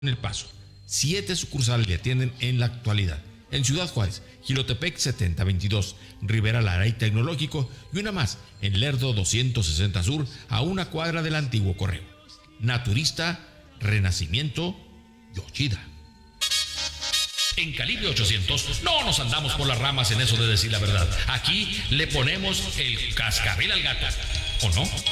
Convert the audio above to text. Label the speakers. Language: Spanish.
Speaker 1: en El Paso. 7 sucursales le atienden en la actualidad. En Ciudad Juárez, Jilotepec 7022, Rivera Lara y Tecnológico, y una más en Lerdo 260 Sur, a una cuadra del antiguo correo. Naturista, Renacimiento, Yoshida. En Calibre 800 no nos andamos por las ramas en eso de decir la verdad. Aquí le ponemos el cascabel al gato, ¿o no?